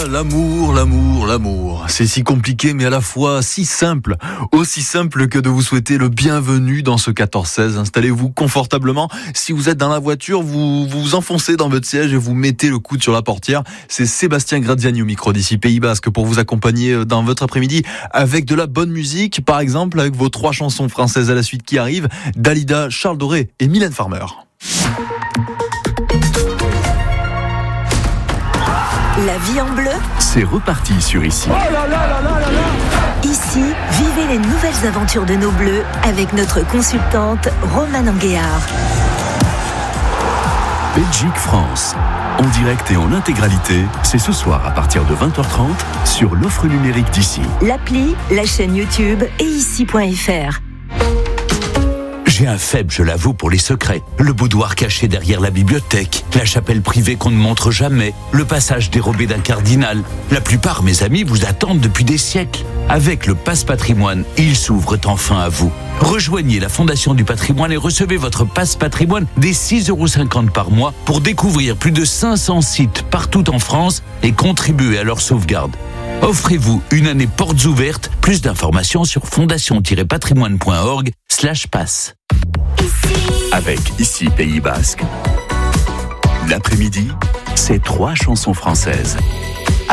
L'amour. C'est si compliqué, mais à la fois si simple. Aussi simple que de vous souhaiter le bienvenu dans ce 14-16. Installez-vous confortablement. Si vous êtes dans la voiture, vous vous enfoncez dans votre siège et vous mettez le coude sur la portière. C'est Sébastien Graziani au micro d'ici Pays Basque pour vous accompagner dans votre après-midi avec de la bonne musique. Par exemple, avec vos 3 chansons françaises à la suite qui arrivent. Dalida, Charles Doré et Mylène Farmer. La vie en bleu, c'est reparti sur Ici. Ici, vivez les nouvelles aventures de nos bleus avec notre consultante Romane Anguéard. Belgique-France, en direct et en intégralité, c'est ce soir à partir de 20h30 sur l'offre numérique d'Ici. L'appli, la chaîne YouTube et ici.fr. J'ai un faible, je l'avoue, pour les secrets. Le boudoir caché derrière la bibliothèque, la chapelle privée qu'on ne montre jamais, le passage dérobé d'un cardinal. La plupart, mes amis, vous attendent depuis des siècles. Avec le Passe Patrimoine, ils s'ouvrent enfin à vous. Rejoignez la Fondation du Patrimoine et recevez votre Passe Patrimoine dès 6,50 € par mois pour découvrir plus de 500 sites partout en France et contribuer à leur sauvegarde. Offrez-vous une année portes ouvertes. Plus d'informations sur fondation-patrimoine.org/passe. Avec Ici Pays Basque, l'après-midi, c'est 3 chansons françaises.